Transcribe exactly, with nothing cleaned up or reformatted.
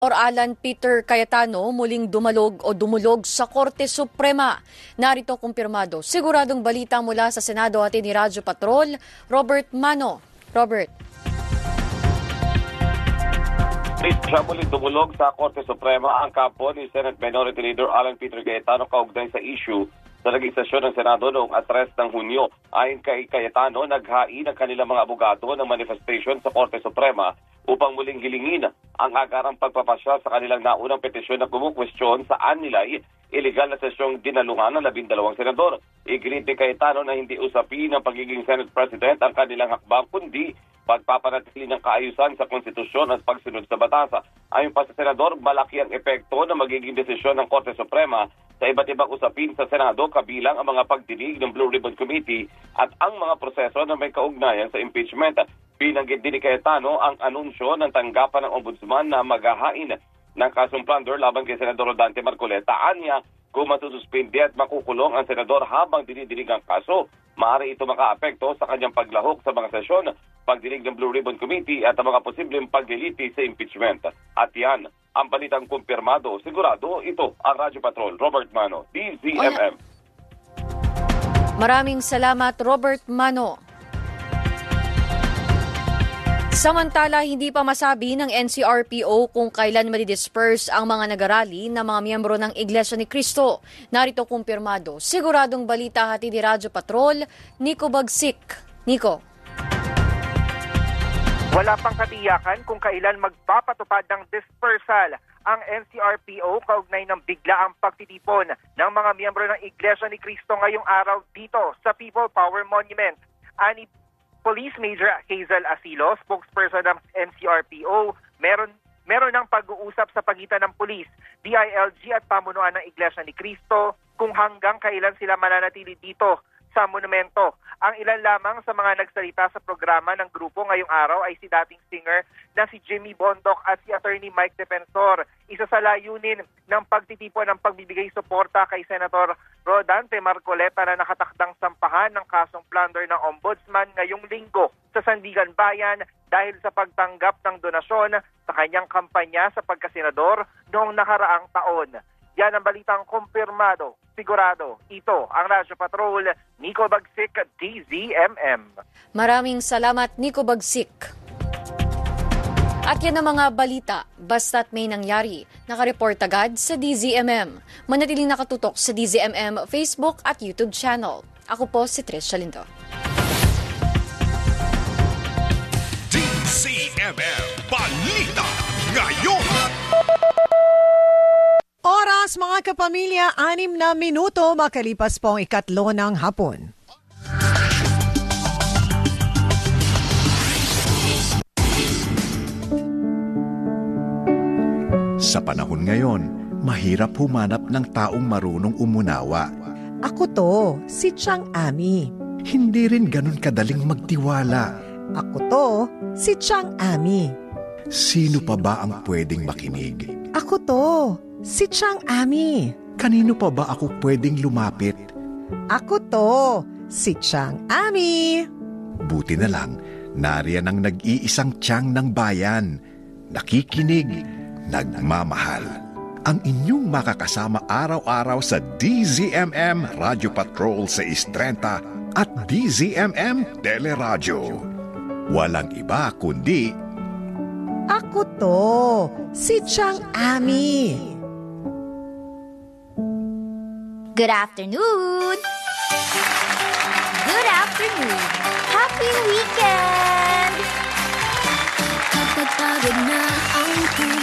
Or Alan Peter Cayetano muling dumalog o dumulog sa Korte Suprema. Narito kumpirmado. Siguradong balita mula sa Senado at ni Radyo Patrol, Robert Mano. Robert. Siya muling dumulog sa Korte Suprema ang kampo ni Senate Minority Leader Alan Peter Cayetano kaugnay sa issue sa naging sesyon ng Senado noong atres ng Hunyo. Ayon kay Cayetano, naghain ang kanilang mga abogado ng manifestation sa Korte Suprema upang muling hilingin ang agarang pagpapasya sa kanilang naunang petisyon na kumukwestiyon saan nila illegal na sesyong dinalungan ng labindalawang senador. Iginit ni Cayetano na hindi usapin ng pagiging Senate President ang kanilang hakbang kundi pagpapanatili ng kaayusan sa konstitusyon at pagsunod sa batasa. Ayon pa sa senador, malaki ang epekto ng magiging desisyon ng Korte Suprema sa iba't ibang usapin sa Senado kabilang ang mga pagdinig ng Blue Ribbon Committee at ang mga proseso na may kaugnayan sa impeachment. Binanggit din ni Cayetano ang anunsyo ng tanggapan ng Ombudsman na maghahain ng kasong plunder laban kay Senador Rodante Marcoleta. Anya, kung masususpindi at makukulong ang senador habang dinidinig ang kaso, maaari ito makaapekto sa kanyang paglahok sa mga sesyon, pagdinig ng Blue Ribbon Committee at ang mga posibleng pagliliti sa impeachment. At yan, ang balitang kumpirmado. Sigurado, ito ang Radyo Patrol. Robert Mano, D Z M M. Maraming salamat, Robert Mano. Samantala, hindi pa masabi ng N C R P O kung kailan madidisperse ang mga nagarali na mga miyembro ng Iglesia ni Cristo. Narito kumpirmado. Siguradong balita hati ni Radyo Patrol, Nico Bagsik. Nico. Wala pang katiyakan kung kailan magpapatupad ng dispersal ang N C R P O kaugnay ng biglaang pagtitipon ng mga miyembro ng Iglesia ni Cristo ngayong araw dito sa People Power Monument. Ani Police Major Hazel Asilo, spokesperson ng N C R P O, meron meron ng pag-uusap sa pagitan ng pulis, D I L G at pamunuan ng Iglesia ni Cristo kung hanggang kailan sila mananatili dito sa monumento. Ang ilan lamang sa mga nagsalita sa programa ng grupo ngayong araw ay si dating singer na si Jimmy Bondoc at si Attorney Mike Defensor. Isa sa layunin ng pagtitipon ng pagbibigay suporta kay Senator Rodante Marcoleta na nakatakdang sampahan ng kasong plunder ng Ombudsman ngayong linggo sa Sandigan Bayan dahil sa pagtanggap ng donasyon sa kanyang kampanya sa pagkasenador noong nakaraang taon. Yan ang balitang kumpirmado. Sigurado, ito ang Radyo Patrol, Nico Bagsik, D Z M M. Maraming salamat, Nico Bagsik. At yan ang mga balita, basta't may nangyari. Nakareport agad sa D Z M M. Manatiling nakatutok sa D Z M M Facebook at YouTube channel. Ako po si Trish Chalindo. D Z M M Balita Ngayon. Oras mga kapamilya, anim na minuto makalipas po ang ikatlo ng hapon. Sa panahon ngayon, mahirap humanap ng taong marunong umunawa. Ako to, si Chang Ami. Hindi rin ganun kadaling magtiwala. Ako to, si Chang Ami. Sino pa ba ang pwedeng makinig? Ako to, si Chang Ami. Kanino pa ba ako pwedeng lumapit? Ako to, si Chang Ami. Buti na lang, nariyan ang nag-iisang Chang ng bayan. Nakikinig, nagmamahal. Ang inyong makakasama araw-araw sa D Z M M Radio Patrol sa Istrenta at D Z M M Teleradyo. Walang iba kundi... Ako to, si Chang Ami. Good afternoon! Good afternoon! Happy weekend! Kapag pagod na ang